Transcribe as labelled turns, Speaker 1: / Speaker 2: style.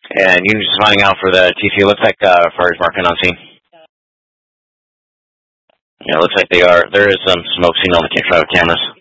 Speaker 1: And you just finding out for the TC. Looks like fire's marking on scene. Yeah, it looks like they are. There is some smoke seen on the cameras.